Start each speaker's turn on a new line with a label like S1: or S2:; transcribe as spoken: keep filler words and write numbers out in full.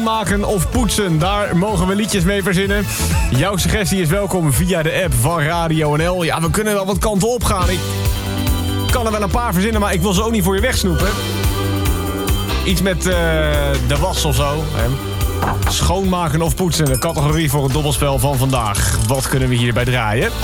S1: Schoonmaken of poetsen, daar mogen we liedjes mee verzinnen. Jouw suggestie is welkom via de app van Radio N L. Ja, we kunnen wel wat kanten op gaan. Ik kan er wel een paar verzinnen, maar ik wil ze ook niet voor je wegsnoepen. Iets met uh, de was of zo. Hè? Schoonmaken of poetsen, de categorie voor het dobbelspel van vandaag. Wat kunnen we hierbij draaien?